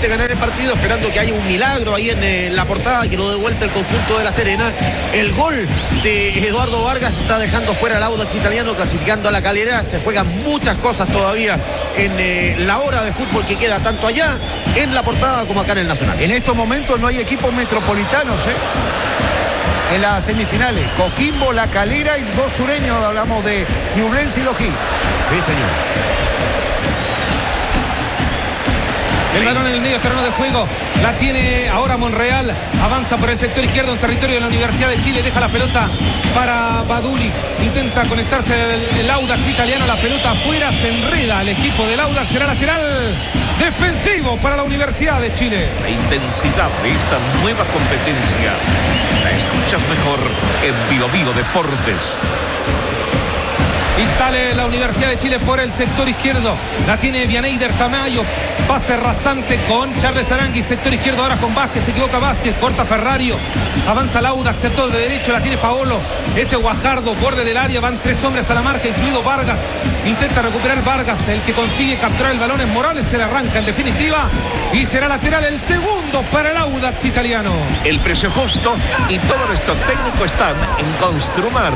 urgente ganar el partido, esperando que haya un milagro ahí en la portada que lo dé vuelta el conjunto de La Serena. El gol de Eduardo Vargas está dejando fuera al Audax italiano, clasificando a la Calera. Se juegan muchas cosas todavía en la hora de fútbol que queda, tanto allá en la portada como acá en el Nacional. En estos momentos no hay equipos metropolitanos, en las semifinales. Coquimbo, La Calera y dos sureños, hablamos de Ñublense y O'Higgins. Sí, señor. El balón en el medio terreno de juego, la tiene ahora Monreal, avanza por el sector izquierdo en territorio de la Universidad de Chile, deja la pelota para Baduli, intenta conectarse el Audax italiano, la pelota afuera, se enreda el equipo del Audax, será lateral defensivo para la Universidad de Chile. La intensidad de esta nueva competencia la escuchas mejor en Bio Bio Deportes. Y sale la Universidad de Chile por el sector izquierdo. La tiene Vianeyder Tamayo. Pase rasante con Charles Aranguis. Sector izquierdo ahora con Vázquez. Se equivoca Vázquez. Corta Ferrario. Avanza el Audax. Sector de derecho. La tiene Paolo. Guajardo. Borde del área. Van tres hombres a la marca, incluido Vargas. Intenta recuperar Vargas. El que consigue capturar el balón es Morales. Se le arranca en definitiva. Y será lateral el segundo para el Audax italiano. El precio justo y todo nuestro técnico están en Construmar.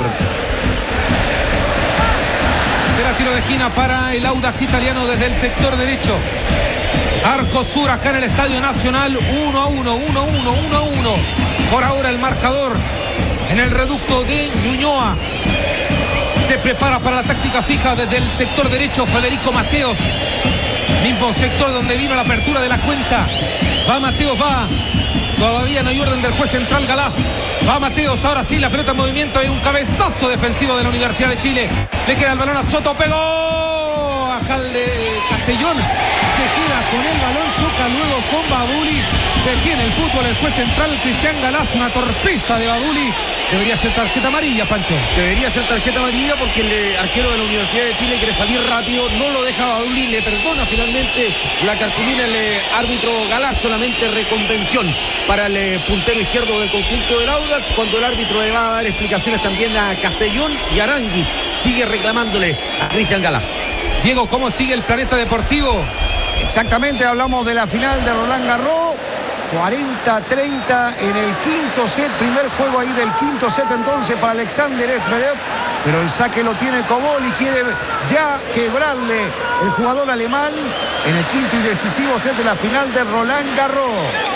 Será tiro de esquina para el Audax italiano desde el sector derecho. Arco Sur acá en el Estadio Nacional. 1-1. Por ahora el marcador en el reducto de Ñuñoa. Se prepara para la táctica fija desde el sector derecho Federico Mateos. Mismo sector donde vino la apertura de la cuenta. Va Mateos, va. Todavía no hay orden del juez central Galás. Va Mateos, ahora sí, la pelota en movimiento. Hay un cabezazo defensivo de la Universidad de Chile. Le queda el balón a Soto, pegó. Acá el de Castellón. Se queda con el balón, choca luego con Baduli. Detiene el fútbol el juez central Cristian Galás. Una torpeza de Baduli. Debería ser tarjeta amarilla, Pancho. Debería ser tarjeta amarilla porque el arquero de la Universidad de Chile quiere salir rápido, no lo deja Baduli, le perdona finalmente la cartulina el árbitro Galás, solamente reconvención para el puntero izquierdo del conjunto del Audax, cuando el árbitro le va a dar explicaciones también a Castellón, y Aranguis sigue reclamándole a Cristian Galás. Diego, ¿cómo sigue el Planeta Deportivo? Exactamente, hablamos de la final de Roland Garros. 40-30 en el quinto set, primer juego ahí del quinto set entonces para Alexander Zverev, pero el saque lo tiene Kobol y quiere ya quebrarle el jugador alemán en el quinto y decisivo set de la final de Roland Garros.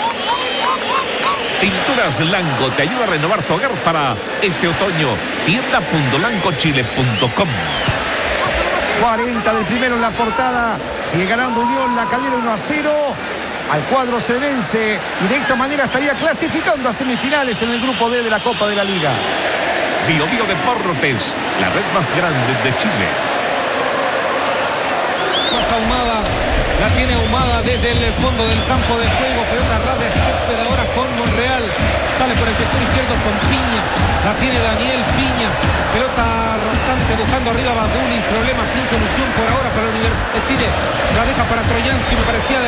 Pinturas Lanco te ayuda a renovar tu hogar para este otoño. Tienda.lancochile.com. 40 del primero en la portada, sigue ganando Unión La Calera 1-0 al cuadro serenense y de esta manera estaría clasificando a semifinales en el grupo D de la Copa de la Liga. Bio Bio Deportes, la red más grande de Chile. Pasa Ahumada, la tiene Ahumada desde el fondo del campo de juego. Pelota ras de césped ahora con Monreal. Sale por el sector izquierdo con Piña. La tiene Daniel Piña. Pelota rasante buscando arriba Baduli. Problema sin solución por ahora para la Universidad de Chile. La deja para Troyansky. Me parecía